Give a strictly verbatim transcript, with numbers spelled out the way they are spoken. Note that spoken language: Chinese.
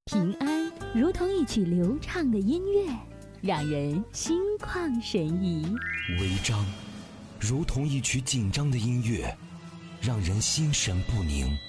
平安如同一曲流畅的音乐，让人心旷神怡； 违章如同一曲紧张的音乐，让人心神不宁。